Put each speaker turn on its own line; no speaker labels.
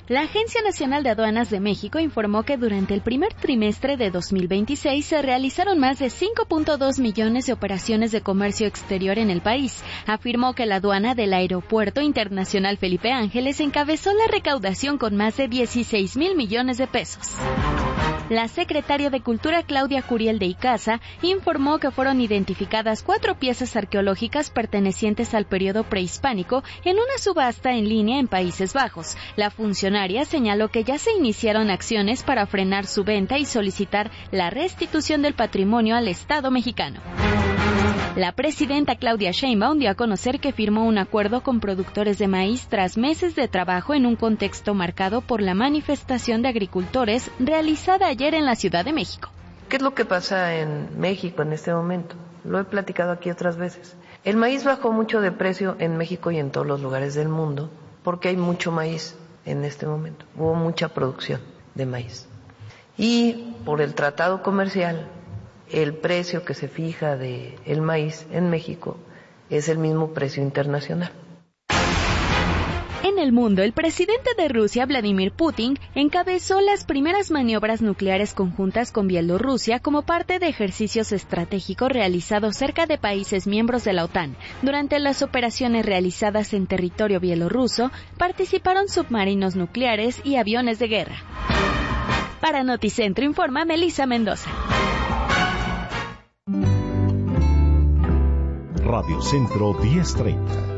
La Agencia Nacional de Aduanas de México informó que durante el primer trimestre de 2026 se realizaron más de 5.2 millones de operaciones de comercio exterior en el país. Afirmó que la aduana del Aeropuerto Internacional Felipe Ángeles encabezó la recaudación con más de 16,000 millones de pesos. La secretaria de Cultura Claudia Curiel de Icaza informó que fueron identificadas 4 piezas arqueológicas pertenecientes al periodo prehispánico en una subasta en línea en Países Bajos. La funcionaria señaló que ya se iniciaron acciones para frenar su venta y solicitar la restitución del patrimonio al Estado mexicano. La presidenta Claudia Sheinbaum dio a conocer que firmó un acuerdo con productores de maíz tras meses de trabajo en un contexto marcado por la manifestación de agricultores realizada ayer en la Ciudad de México.
¿Qué es lo que pasa en México en este momento? Lo he platicado aquí otras veces. El maíz bajó mucho de precio en México y en todos los lugares del mundo porque hay mucho maíz en este momento. Hubo mucha producción de maíz. Y por el tratado comercial, el precio que se fija del maíz en México es el mismo precio internacional.
En el mundo, el presidente de Rusia, Vladimir Putin, encabezó las primeras maniobras nucleares conjuntas con Bielorrusia como parte de ejercicios estratégicos realizados cerca de países miembros de la OTAN. Durante las operaciones realizadas en territorio bielorruso, participaron submarinos nucleares y aviones de guerra. Para Noticentro informa Melissa Mendoza.
Radio Centro 1030.